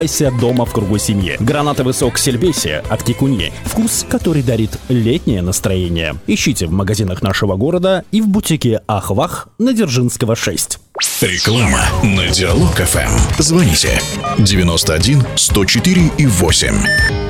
дома в кругу семьи. Гранатовый сок Сильвесия от Кикуньи. Вкус, который дарит летнее настроение. Ищите в магазинах нашего города и в бутике Ахвах на Дзержинского, 6. Реклама на Диалог ФМ. Звоните 91 104 и 8.